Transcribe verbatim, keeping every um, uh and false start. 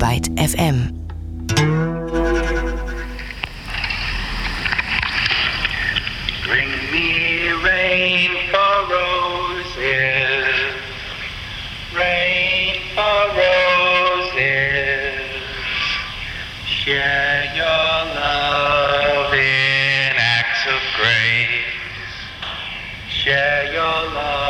Byte F M. Bring me rain for roses, rain for roses, share your love in acts of grace, share your love.